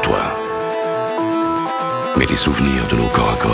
toi. Mais les souvenirs de nos corps à corps